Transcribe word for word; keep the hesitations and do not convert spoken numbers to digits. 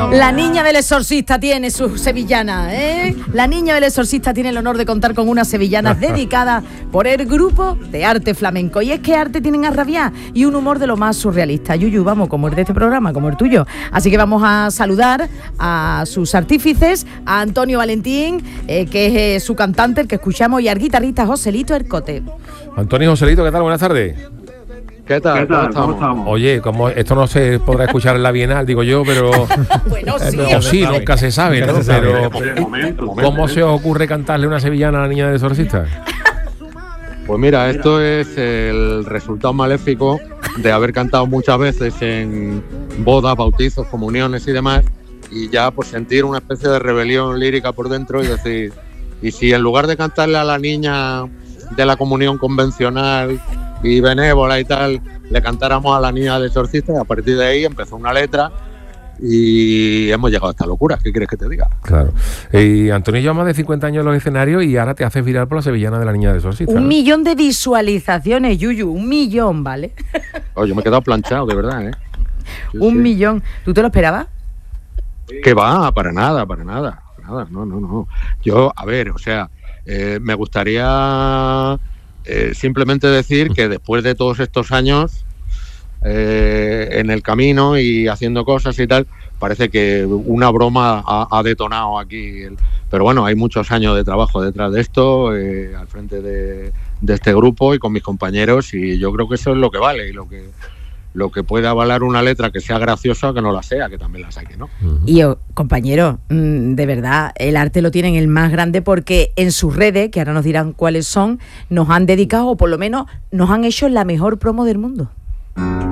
La niña del exorcista tiene su sevillana, ¿eh? La niña del exorcista tiene el honor de contar con unas sevillanas dedicadas por el grupo de arte flamenco. Y es que arte tienen a rabiar y un humor de lo más surrealista. Yuyu, vamos, como el de este programa, como el tuyo. Así que vamos a saludar a sus artífices, a Antonio Valentín, eh, que es eh, su cantante, el que escuchamos, y al guitarrista Joselito Ercote. Antonio y Joselito, ¿qué tal? Buenas tardes. ¿Qué tal? ¿Qué tal? ¿Cómo estamos? Oye, como esto no se podrá escuchar en la Bienal, digo yo, pero... Bueno, sí. O sí, nunca se sabe, ¿no? Nunca se sabe. Pero, De momento, ¿cómo momento. se os ocurre cantarle una sevillana a la niña del exorcista? Pues mira, esto es el resultado maléfico de haber cantado muchas veces en bodas, bautizos, comuniones y demás, y ya pues sentir una especie de rebelión lírica por dentro y decir, y si en lugar de cantarle a la niña de la comunión convencional y benévola y tal, le cantáramos a la niña del exorcista, y a partir de ahí empezó una letra y hemos llegado a esta locura. ¿Qué quieres que te diga? Claro. Y Antonio lleva más de cincuenta años en los escenarios y ahora te haces viral por la sevillana de la niña del exorcista. Un ¿no? millón de visualizaciones, Yuyu, un millón, ¿vale? Oye, yo me he quedado planchado, de verdad, ¿eh? Sí, un sí. millón. ¿Tú te lo esperabas? Que va, para nada, para nada, para nada, no, no, no. Yo, a ver, o sea, eh, me gustaría eh, simplemente decir que después de todos estos años eh, en el camino y haciendo cosas y tal, parece que una broma ha, ha detonado aquí. El, pero bueno, hay muchos años de trabajo detrás de esto, eh, al frente de, de este grupo y con mis compañeros, y yo creo que eso es lo que vale y lo que... lo que puede avalar una letra que sea graciosa, que no la sea, que también la saque, ¿no? Y oh, compañero, mmm, de verdad, el arte lo tienen el más grande porque en sus redes, que ahora nos dirán cuáles son, nos han dedicado, o por lo menos nos han hecho la mejor promo del mundo.